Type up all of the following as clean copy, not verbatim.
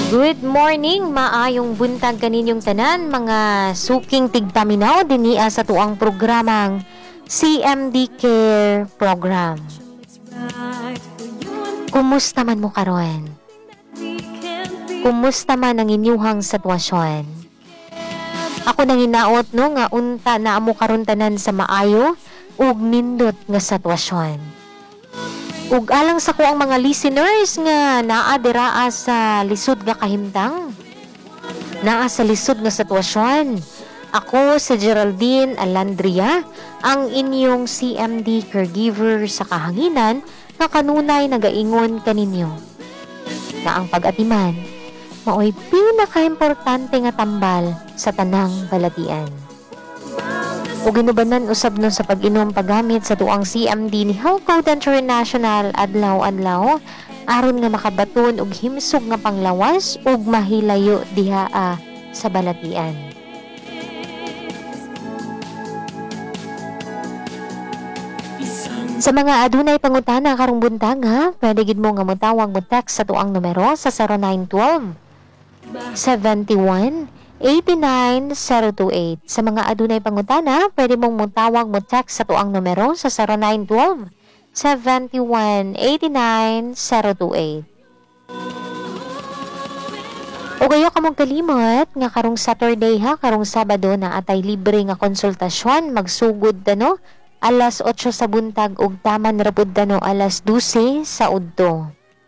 Good morning, maayong buntag kaninyong tanan, mga suking tigpaminaw diniya sa tuang programang CMD Care Program. Kumusta man mo karon? Kumusta man ang inyuhang sitwasyon? Ako nang hinaot no nga unta na amo karon tanan sa maayo ug nindot nga sitwasyon. Ug alang sa ko ang mga listeners nga naa diraa sa lisod nga kahimtang, naa sa lisod nga sitwasyon. Ako si Geraldine Alandria, ang inyong CMD caregiver sa kahanginan nga kanunay nagaingon kaninyo na ang pag-atiman maoy pinakaimportante nga tambal sa tanang balatian. O ginubanan usab no sa pag-inom paggamit sa tuang CMD ni Health Code International adlaw-adlaw aron nga makabaton og himsog nga panglawas ug mahilayo diha sa balatian. Sa mga adunay pangutana karong buntag pwede gid mo nga motawag mo text sa tuang numero sa 0912 71 89028. Sa mga adunay pangutana, pwede mong mutawag mo text sa tuang numero sa 0912 71 89028. O kayo kamong kalimot nga karong Saturday karong Sabado na atay libre nga konsultasyon magsugod dano alas 8 sa buntag ug taman ra pud dano alas 12 sa udto.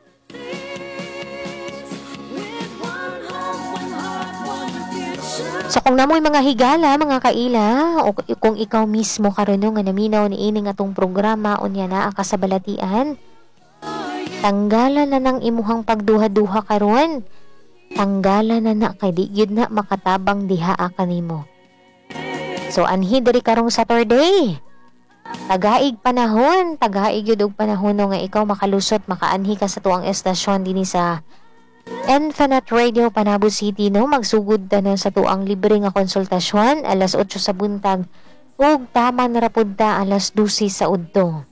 So kung namoy mga higala, mga kaila, o kung ikaw mismo karon nga naminaw ni ining atong programa unya naa ka sa balatian, tanggalan na ng imuhang pagduha-duha karon. Tanggalan na kay di gyud na makatabang diha kanimo. So anhi diri karong Saturday. Tagaig gyud og panahon nga ikaw makalusot makaanhi ka sa tuang estasyon dinhi sa Infinite Radio Panabo City no magsugod na sa tuang libre nga konsultasyon alas 8 sa buntag ug taman ra pud ta alas 12 sa udto.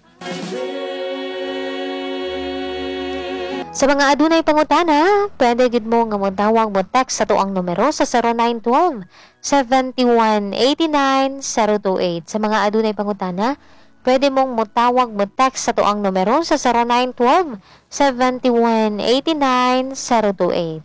Sa mga adunay pangutana, pwede gid mo nga motawag mo text sa tuang numero sa 0912 71 89028. Sa mga adunay pangutana, pwede mong motawag mo text sa tuang numero sa 0912 71 89028.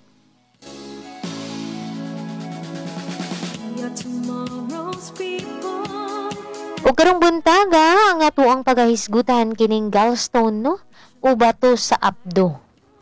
O karong buntaga ang atuang pagahisgutan kining gallstone no o bato sa abdo.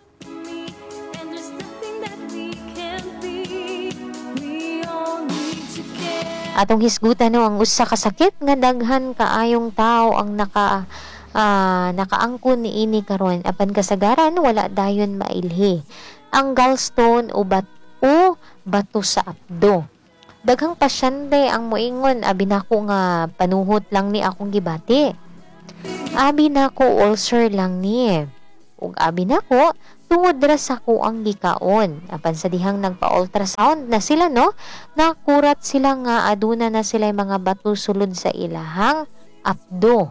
Atong hisgutan no ang usa ka sakit nga daghan kaayong tao ang nakaangkon ni ini karon apan kasagaran wala dayon mailhi. Ang gallstone o bato sa abdo. Daghang pasyente ang moingon abi nako nga panuhot lang ni akong gibati. Abi nako ulcer lang ni. Ug abi nako tungod ra sa ko ang gikaon. Apan sa dihang nagpa-ultrasound na sila no, nakurat sila nga aduna na sila mga bato sulod sa ilahang abdo.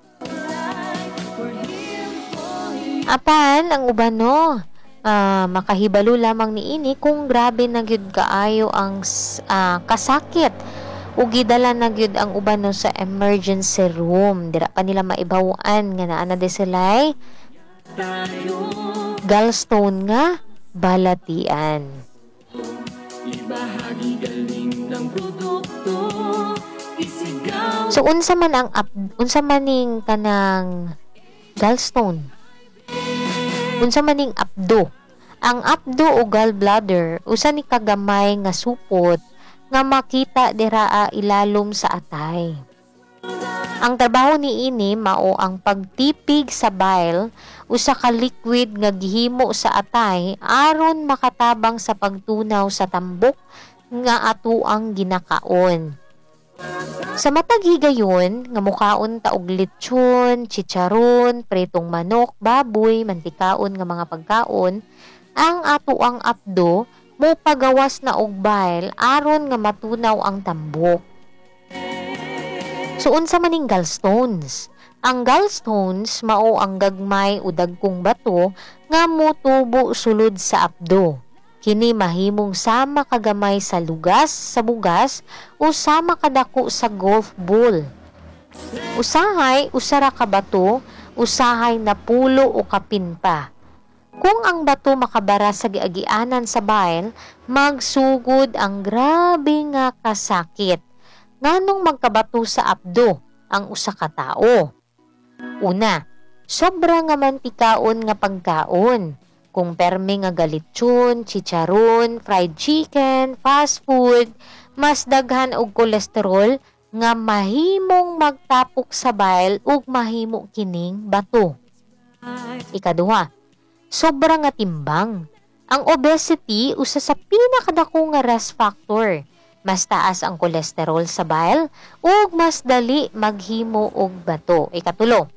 Apan ang uban no, makahibalo lamang ni ini kung grabe na gyud kaayo ang kasakit. Ug gidala na gyud ang uban no sa emergency room. Dira pa nila maibawan nga naa na di sila gallstone nga balatian. So unsa man ning kanang gallstone? Unsa man ning abdo? Ang abdo o gallbladder usa ni kagamay nga supot nga makita dira ilalom sa atay. Ang trabaho ni ini mao ang pagtipig sa bile usa ka liquid nga gihimo sa atay aron makatabang sa pagtunaw sa tambok nga atuang ginakaon. Sa matag higayon nga mukaon ta og lechon, chicharon, pretong manok, baboy, mantikaon nga mga pagkaon, ang atuang abdo mo pagawas na og bile aron nga matunaw ang tambok. So unsa maning gallstones? Ang gallstones mao ang gagmay o dagkong bato nga motubo sulod sa abdo. Kini mahimong sama kagamay sa lugas, sa bugas, o sama kadako sa golf ball. Usahay, usara ka bato, usahay na pulo o kapin pa. Kung ang bato makabara sa giagianan sa bail, magsugod ang grabe nga kasakit. Nganong magkabato sa abdo ang usa ka tao? Una, sobra nga mantikaon nga pagkaon. Kung permi nga galitsyon, chicharon, fried chicken, fast food, mas daghan og kolesterol nga mahimong magtapok sa bile ug mahimo kining bato. Ikaduha, sobra nga timbang. Ang obesity usa sa pinakadako nga risk factor. Mas taas ang kolesterol sa bile ug mas dali maghimo og bato. Ikatulo,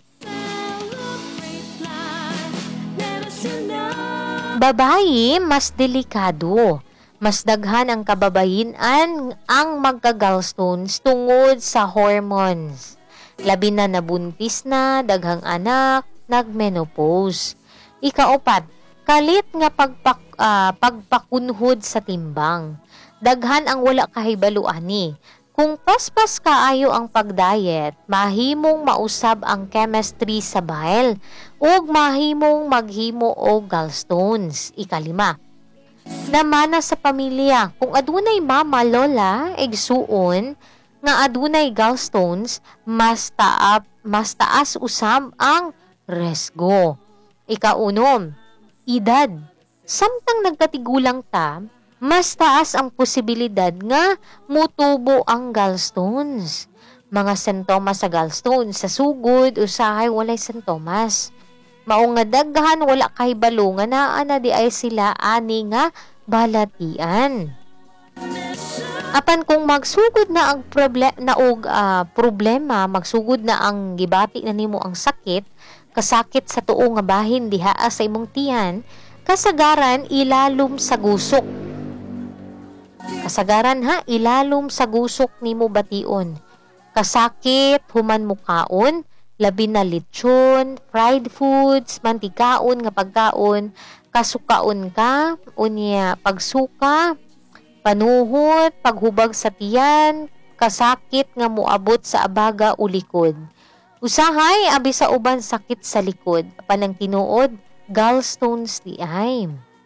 babayi mas delikado. Mas daghan ang kababayin-an ang magka-gallstones tungod sa hormones. Labi na nabuntis na, daghang anak, nagmenopause. Ikaapat, kalit nga pagpakunhod sa timbang. Daghan ang wala kahibaluan ni. Kung paspas kaayo ang pag-diet, mahimong mausab ang chemistry sa bile ug mahimong maghimo og gallstones. Ikalima, namana sa pamilya. Kung adunay mama, lola, igsuon nga adunay gallstones, mas taas usab ang resgo. Ikaunom, edad. Samtang nagkatigulang ta, mas taas ang posibilidad nga mutubo ang gallstones. Mga sintomas sa gallstones, sa sugod, usahay walay sintomas. Mao nga daghan wala kahibalo nga naa na di ay sila ani nga balatian. Apan kung magsugod na ang problema, magsugod na ang gibati na nimo ang sakit, kasakit sa tuo nga bahin diha sa imong tiyan, kasagaran ilalom sa gusok. Kasagaran ha, ilalom sa gusok nimo bation. Kasakit, human mukaon, labi na lechon, fried foods, mantikaon nga pagkaon, kasukaon ka, unya pagsuka, panuhot, paghubag sa tiyan, kasakit nga moabot sa abaga o likod. Usahay, abi sa uban sakit sa likod, panang tinuod, gallstones di ay.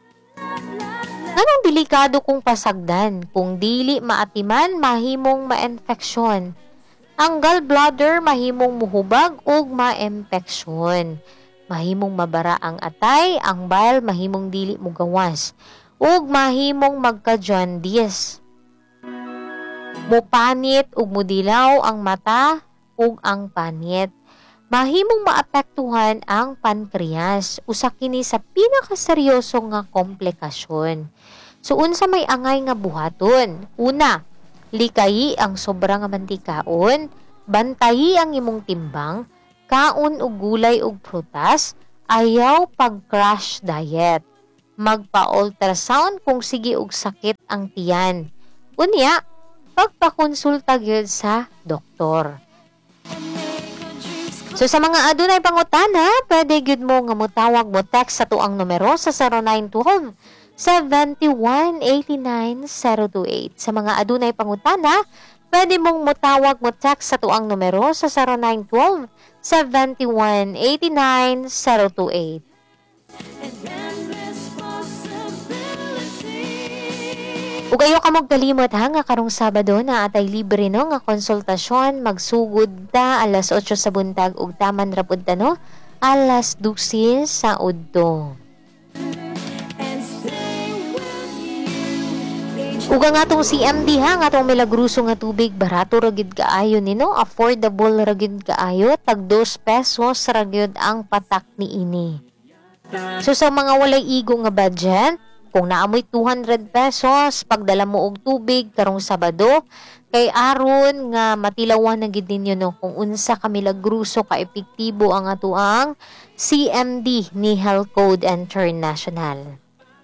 Anong delikado kung pasagdan? Kung dili maatiman, mahimong ma-infeksyon. Ang gallbladder mahimong muhubag ug ma-impeksyon. Mahimong mabara ang atay, ang bile mahimong dili mugawas. Ug mahimong magka-jaundice. Mupanit ug mudilaw ang mata ug ang panit. Mahimong maapektuhan ang pancreas. Usa kini sa pinakaseryoso nga komplikasyon. So unsa may angay nga buhaton? Una, likayi ang sobra nga mantikaon, bantayi ang imong timbang, kaon og gulay ug prutas, ayaw pag-crash diet. Magpa-ultrasound kung sige og sakit ang tiyan. Unya, pagpakonsulta gyud sa doktor. So sa mga adunay pangutana, pwede gyud mo nga motawag mo text sa tuang numero sa 0912 7189028. Sa mga adunay pangutana, pwede mong motawag mo text sa tuang numero sa 0912 7189028. Ug ayo ka magkalimot ha nga karong Sabado na atay libre no nga konsultasyon, magsugod ta alas 8 sa buntag ug taman ra pud ta no alas 12 sa udto. Ug ang atong CMD ha nga atong milagruso nga tubig, barato ra gid kaayo ni no, affordable ra gid kaayo, tag 2 pesos ra gyud ang patak niini. So sa mga walay igo nga budget, kung naamoy 200 pesos, pagdala mo og tubig karong Sabado, kay aron nga matilawan na gid ninyo no kung unsa ka milagruso ka epektibo ang atuang CMD ni Health Code International.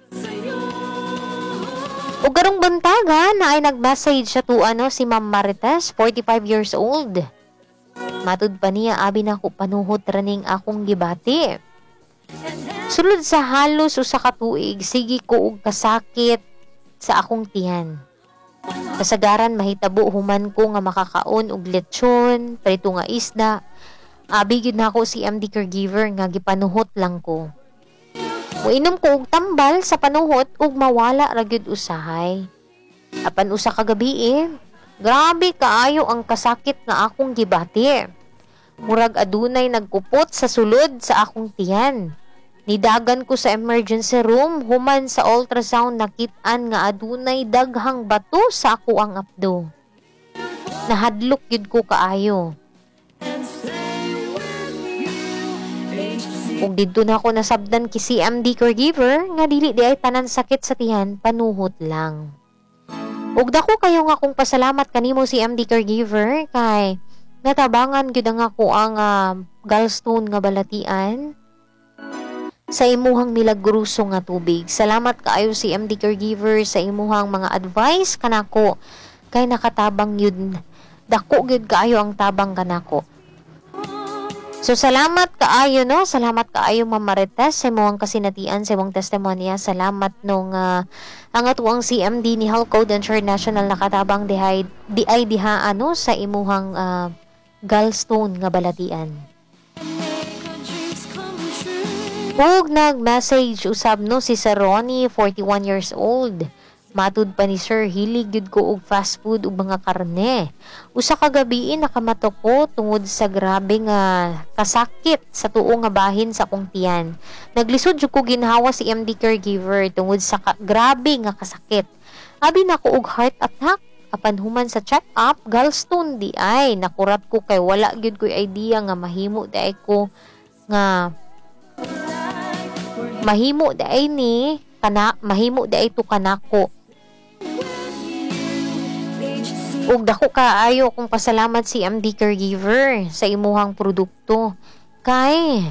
Ug karong buntaga na ay nag-message sa tuano si Ma'am Marites, 45 years old. Matud pa niya abi na ko panuhot raning akong gibati. Sulod sa halos usa ka tuig, sige ko og kasakit sa akong tiyan. Kasagaran mahitabo human ko nga makakaon og lechon, prito nga isda. Abi gyud nako si MD caregiver nga gipanuhot lang ko. Muinom ko og tambal sa panuhot ug mawala ra gyud usahay. Apan usa ka gabi grabe kaayo ang kasakit nga akong gibati. Murag adunay nagkupot sa sulod sa akong tiyan. Nidagan ko sa emergency room, human sa ultrasound nakit-an nga adunay daghang bato sa ako ang apdo. Nahadlok yun ko kaayo. Ug didto na ako nasabdan ki CMD caregiver nga dili di ay tanan sakit sa tiyan, panuhot lang. Ug dako kayo nga akong pasalamat kanimo CMD caregiver kay natabangan gyud ang ako ang gallstone nga balatian sa imuhang milagruso nga tubig. Salamat kaayo si MD caregiver sa imuhang mga advice kanako kay nakatabang yun. Dako gyud kaayo ang tabang kanako. So salamat kaayo no, salamat kaayo Ma'am Marites sa imuhang kasinatian sa imong testimonya. Salamat nung ang atuang CMD ni Health Code International nakatabang di ay diha ano sa imuhang gallstone nga balatian. Ug nag-message usab no si Sir Ronnie, 41 years old. Matud pa ni Sir, hilig gyud ko og fast food ug mga karne. Usa ka gabi nakamato ko tungod sa grabe nga kasakit sa tuo nga bahin sa akong tiyan. Naglisod jud ko ginhawa si MD caregiver tungod sa grabe nga kasakit. Abi nako og heart attack. Apan human sa check-up, gallstone di ay nakurat ko kay wala gyud ko'y idea nga mahimo di ay ko nga mahimo di ay ni mahimo di ay to kanako. Ug dako kaayo kung pasalamat si MD caregiver sa imuhang produkto kay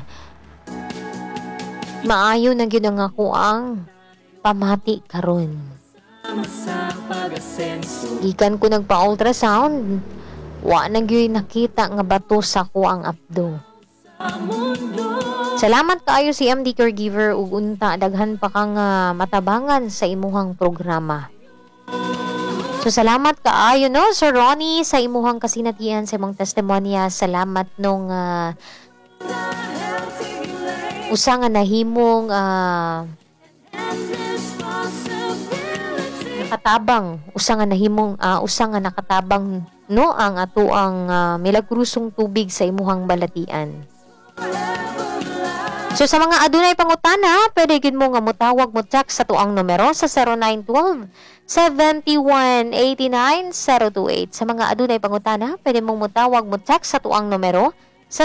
maayo na gyud ang ako ang pamati karon. Gikan ko nagpa-ultrasound, wa na gyud nakita nga bato sa ko ang apdo. Salamat kaayo si MD caregiver ug unta daghan pa kang matabangan sa imuhang programa. So salamat kaayo no Sir Ronnie sa imuhang kasinatian sa imong testimonya. Salamat nung usa nga nahimong nakatabang, usa nga nakatabang no ang ato ang milagrosong tubig sa imuhang balatian. So sa mga adunay pangutana, pwede gid mo nga motawag mo text sa tuang numero sa 0912-7189-028. Sa mga adunay pangutana, pwede mong motawag mo text sa tuang numero sa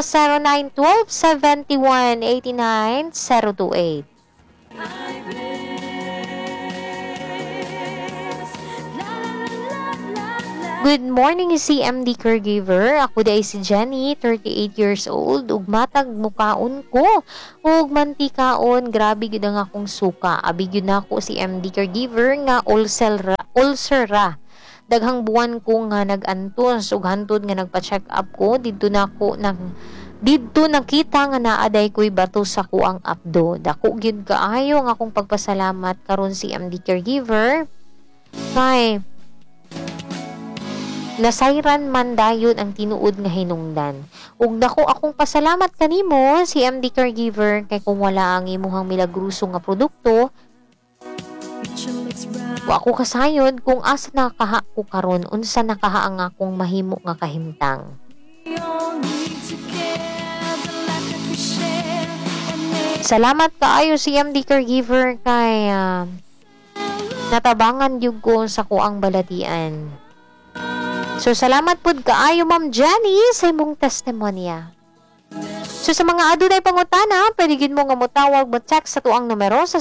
0912-7189-028. Good morning, CMD caregiver. Ako day si Jenny, 38 years old. Ug matag mukaon ko. Ug mantikaon, grabe gyud ang akong suka. Abi gyud nako si MD caregiver nga ulcer ra. Daghang buwan ko nga nag-antos ug hantod nga nagpa-check up ko didto nakita nga naaday ko'y bato sa kuang apdo. Dako gyud kaayo nga akong pagpasalamat karon si MD caregiver. Kay nasayran man dayon ang tinuod nga hinungdan. Ug dako akong pasalamat kanimo si MD caregiver kay kung wala ang imuhang milagruso nga produkto, wa ako kasayod kung asa nakaha ko karon, unsa nakaha ang akong mahimo nga kahimtang. Salamat kaayo si MD caregiver kay natabangan gyud ko sa kuang balatian. So, salamat po kaayo Ma'am Jenny sa imong testimonya. So, sa mga adunay pangutana, pwede gid mo nga motawag mo text sa tuang numero sa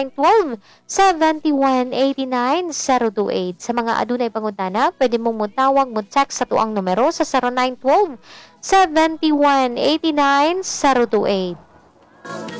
0912-7189-028. Sa mga adunay pangutana, pwede mong motawag mo text sa tuang numero sa 0912-7189-028.